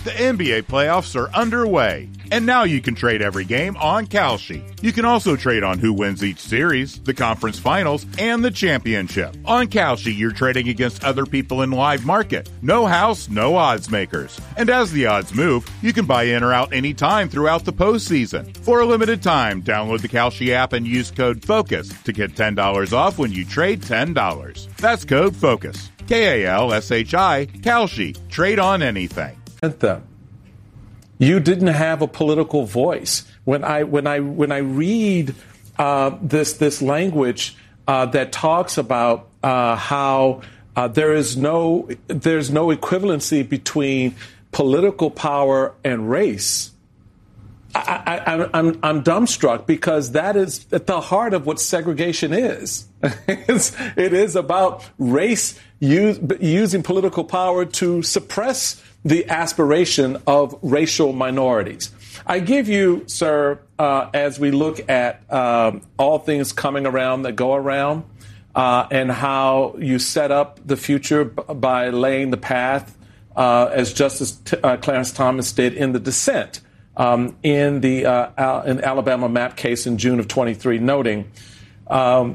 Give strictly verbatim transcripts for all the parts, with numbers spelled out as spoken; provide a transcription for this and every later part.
The N B A playoffs are underway, and now you can trade every game on Kalshi. You can also trade on who wins each series, the conference finals, and the championship. On Kalshi, you're trading against other people in live market. No house, no odds makers. And as the odds move, you can buy in or out anytime throughout the postseason. For a limited time, download the Kalshi app and use code FOCUS to get ten dollars off when you trade ten dollars. That's code FOCUS. K A L S H I, Kalshi. Trade on anything. Them. You didn't have a political voice. When I when I when I read uh, this this language uh, that talks about uh, how uh, there is no there's no equivalency between political power and race, I, I, I'm I'm dumbstruck, because that is at the heart of what segregation is. it's, it is about race use, using political power to suppress the aspiration of racial minorities. I give you, sir, uh, as we look at um, all things coming around that go around, uh, and how you set up the future b- by laying the path, uh, as Justice T- uh, Clarence Thomas did in the dissent um, in the uh, Al- in Alabama map case in June of twenty-three, noting um,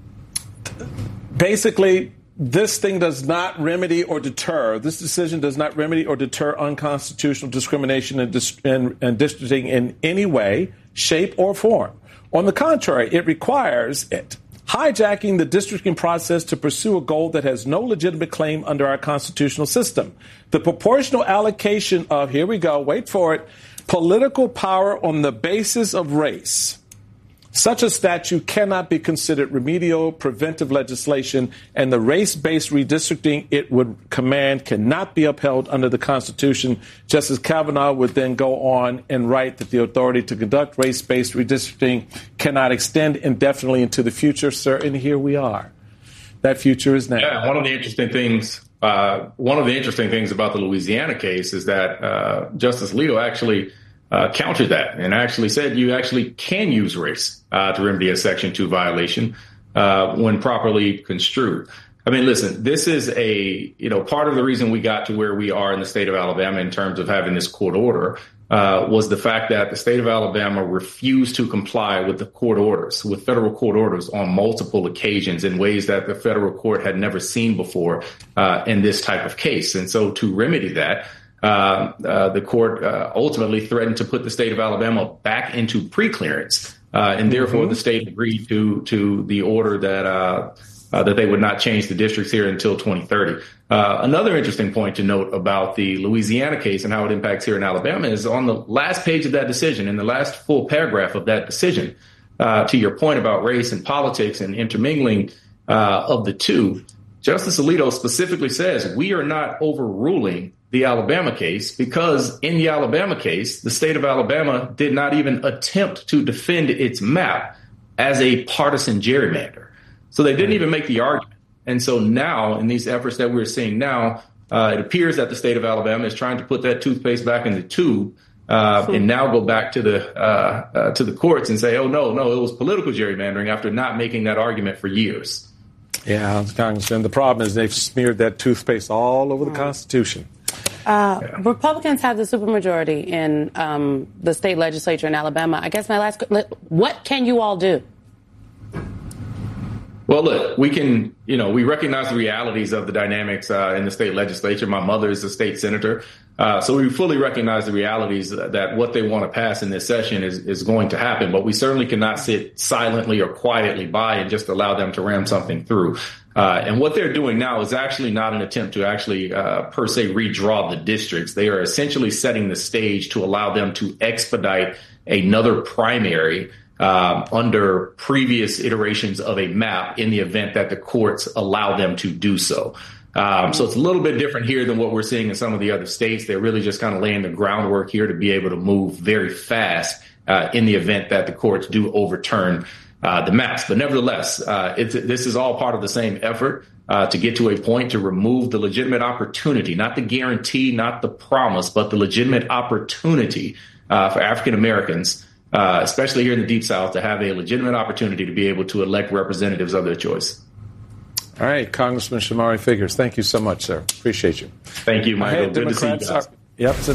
basically, this thing does not remedy or deter, this decision does not remedy or deter unconstitutional discrimination and, dis- and, and districting in any way, shape, or form. On the contrary, it requires it, hijacking the districting process to pursue a goal that has no legitimate claim under our constitutional system. The proportional allocation of, here we go, wait for it, political power on the basis of race. Such a statute cannot be considered remedial preventive legislation, and the race-based redistricting it would command cannot be upheld under the Constitution. Justice Kavanaugh would then go on and write that the authority to conduct race-based redistricting cannot extend indefinitely into the future, sir, and here we are. That future is now. Yeah, one of the interesting things, uh, one of the interesting things about the Louisiana case is that uh, Justice Alito actually Uh, countered that and actually said you actually can use race uh, to remedy a Section two violation uh, when properly construed. I mean, listen, this is a, you know, part of the reason we got to where we are in the state of Alabama in terms of having this court order uh, was the fact that the state of Alabama refused to comply with the court orders, with federal court orders on multiple occasions in ways that the federal court had never seen before uh, in this type of case. And so to remedy that, Uh, uh, the court uh, ultimately threatened to put the state of Alabama back into preclearance, uh, and therefore mm-hmm. the state agreed to to the order that uh, uh, that they would not change the districts here until twenty thirty. Uh, another interesting point to note about the Louisiana case and how it impacts here in Alabama is on the last page of that decision, in the last full paragraph of that decision, uh, to your point about race and politics and intermingling uh, of the two, Justice Alito specifically says we are not overruling the Alabama case because in the Alabama case, the state of Alabama did not even attempt to defend its map as a partisan gerrymander. So they didn't even make the argument. And so now in these efforts that we're seeing now, uh, it appears that the state of Alabama is trying to put that toothpaste back in the tube uh, and now go back to the uh, uh, to the courts and say, oh, no, no, it was political gerrymandering after not making that argument for years. Yeah, Congressman, the problem is they've smeared that toothpaste all over the Constitution. Uh, yeah. Republicans have the supermajority in um, the state legislature in Alabama. I guess my last, what can you all do? Well, look, we can, you know, we recognize the realities of the dynamics uh, in the state legislature. My mother is a state senator. Uh, so we fully recognize the realities that what they want to pass in this session is, is going to happen. But we certainly cannot sit silently or quietly by and just allow them to ram something through. Uh, and what they're doing now is actually not an attempt to actually, uh, per se, redraw the districts. They are essentially setting the stage to allow them to expedite another primary um, under previous iterations of a map in the event that the courts allow them to do so. Um, so it's a little bit different here than what we're seeing in some of the other states. They're really just kind of laying the groundwork here to be able to move very fast uh, in the event that the courts do overturn uh, the maps. But nevertheless, uh, it's, this is all part of the same effort uh, to get to a point to remove the legitimate opportunity, not the guarantee, not the promise, but the legitimate opportunity uh, for African Americans, uh, especially here in the Deep South, to have a legitimate opportunity to be able to elect representatives of their choice. All right, Congressman Shamari Figures, thank you so much, sir. Appreciate you. Thank you, Michael. Good to see you guys. Are, yep.